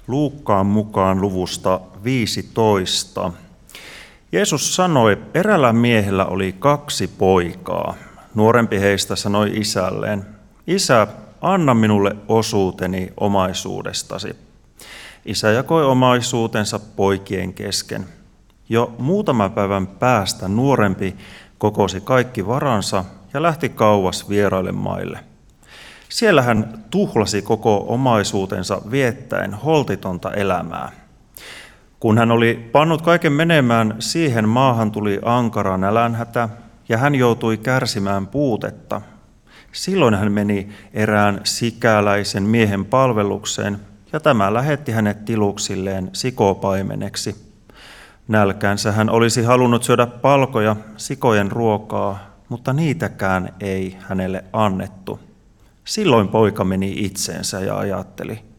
Luukkaan mukaan luvusta 15. Jeesus sanoi, eräällä miehellä oli 2 poikaa. Nuorempi heistä sanoi isälleen, Isä, anna minulle osuuteni omaisuudestasi. Isä jakoi omaisuutensa poikien kesken. Jo muutaman päivän päästä nuorempi kokosi kaikki varansa ja lähti kauas vieraille maille. Siellä hän tuhlasi koko omaisuutensa viettäen holtitonta elämää. Kun hän oli pannut kaiken menemään, siihen maahan tuli ankara nälänhätä ja hän joutui kärsimään puutetta. Silloin hän meni erään sikäläisen miehen palvelukseen ja tämä lähetti hänet tiluksilleen sikopaimeneksi. Nälkänsä hän olisi halunnut syödä palkoja, sikojen ruokaa, mutta niitäkään ei hänelle annettu. Silloin poika meni itseensä ja ajatteli,